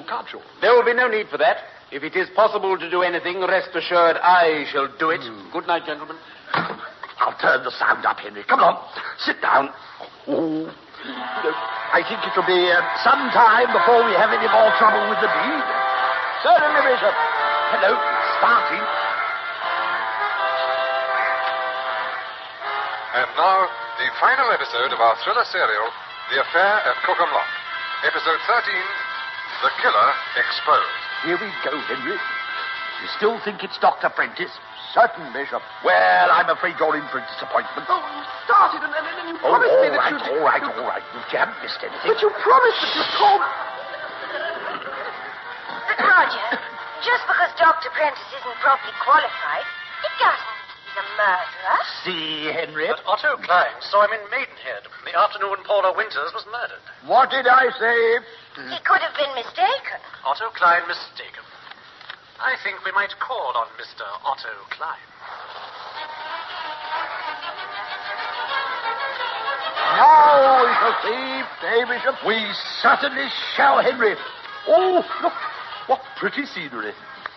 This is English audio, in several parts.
can't you? There will be no need for that. If it is possible to do anything, rest assured I shall do it. Good night, gentlemen. I'll turn the sound up, Henry. Come on, sit down. Oh, I think it'll be some time before we have any more trouble with the deed. Certainly, Bishop. Hello, starting. And now, the final episode of our thriller serial, The Affair at Cookham Lock. Episode 13, The Killer Exposed. Here we go, Henry. You still think it's Dr. Prentice? Certain, Bishop. Well, I'm afraid you're in for a disappointment. Oh, you started and you promised me that you'd... All right. You haven't missed anything. But you promised that you'd call... But, Roger, just because Dr. Prentice isn't properly qualified, it doesn't mean he's a murderer. See, Henry? But Otto Klein saw him in Maidenhead the afternoon Paula Winters was murdered. What did I say? He could have been mistaken. Otto Klein mistaken. I think we might call on Mr. Otto Klein. Now we shall see, Bishop. We certainly shall, Henry. Oh, look, what pretty scenery.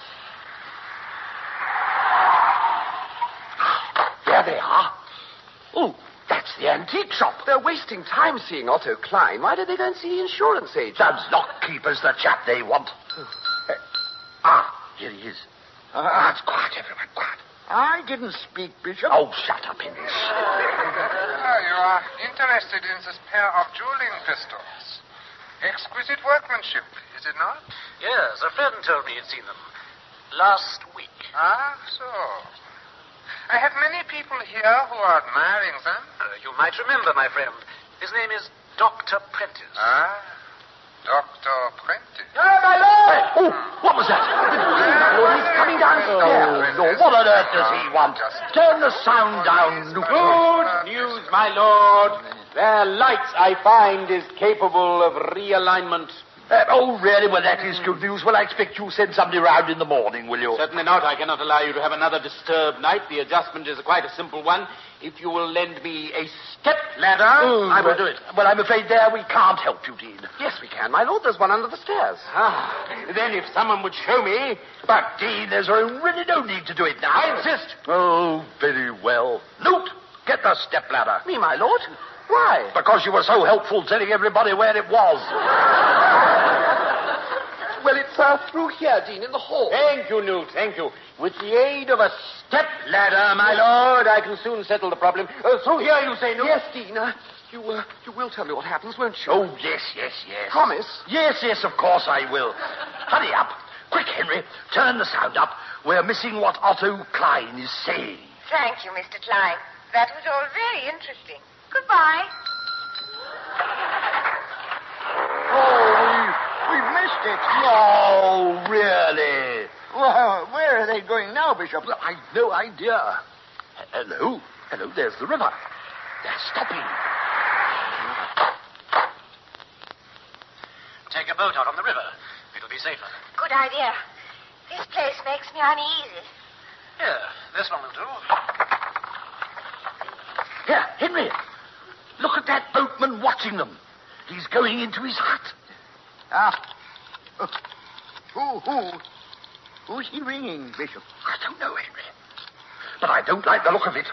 There they are. Oh, that's the antique shop. They're wasting time seeing Otto Klein. Why don't they go and see the insurance agent? Those lockkeeper's the chap they want. Here he is. It's quiet, everyone, quiet. I didn't speak, Bishop. Oh, shut up, Henry. You are interested in this pair of dueling pistols. Exquisite workmanship, is it not? Yes, a friend told me he'd seen them last week. Ah, so. I have many people here who are admiring them. You might remember, my friend. His name is Dr. Prentice. Ah, Dr. Prentice. My lord! Hey, what was that? He's coming downstairs. No, what on earth does he want? Turn the sound down, Good news, my lord. Their lights, I find, is capable of realignment. Really? Well, that is good news. Well, I expect you'll send somebody round in the morning, will you? Certainly not. I cannot allow you to have another disturbed night. The adjustment is quite a simple one. If you will lend me a step ladder, I will do it. Well, I'm afraid there we can't help you, Dean. Yes, we can. My lord, there's one under the stairs. Then if someone would show me... But, Dean, there's really no need to do it now. I insist. Oh, very well. Newt, get the step ladder. Me, my lord? Why? Because you were so helpful telling everybody where it was. Well, it's through here, Dean, in the hall. Thank you, Newt, thank you. With the aid of a step ladder, my lord, I can soon settle the problem. Through here, you say, Newt? Yes, Dean. You will tell me what happens, won't you? Oh, yes. Promise? Yes, of course I will. Hurry up. Quick, Henry. Turn the sound up. We're missing what Otto Klein is saying. Thank you, Mr. Klein. That was all very interesting. Goodbye. We've missed it. No, really. Well, where are they going now, Bishop? Well, I've no idea. Hello, there's the river. They're stopping. Take a boat out on the river. It'll be safer. Good idea. This place makes me uneasy. Here, this one will do. Here, Henry. Look at that boatman watching them. He's going into his hut. Who's he ringing, Bishop? I don't know, Henry. But I don't like the look of it.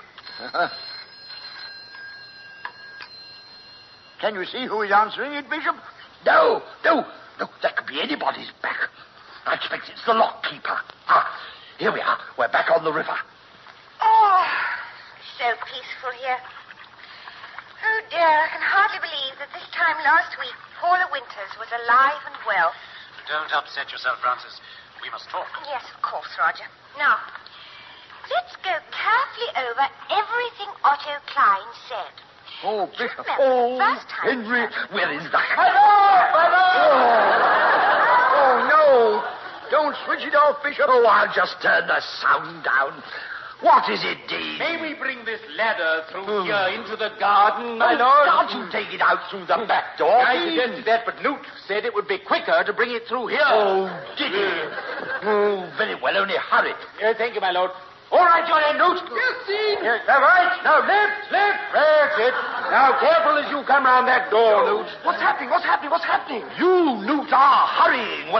Can you see who is answering it, Bishop? No. That could be anybody's back. I expect it's the lockkeeper. Here we are. We're back on the river. Oh, so peaceful here. Oh, dear, I can hardly believe that this time last week, Paula Winters was alive and well. Don't upset yourself, Francis. We must talk. Yes, of course, Roger. Now, let's go carefully over everything Otto Klein said. Oh, Bishop. Remember, first time Henry, we're in the... Hello! Oh, no. Don't switch it off, Bishop. Oh, I'll just turn the sound down. What is it, Dean? May we bring this ladder through here into the garden, my lord? Can't you take it out through the back door? I suggested that, but Newt said it would be quicker to bring it through here. Oh, did he? Oh, very well. Only hurry. Thank you, my lord. All right, your end, Newt. Yes, Dean. Yes, all right. Now, lift. That's it. Now, careful as you come round that door, Newt. What's happening? You, Newt, are hurrying.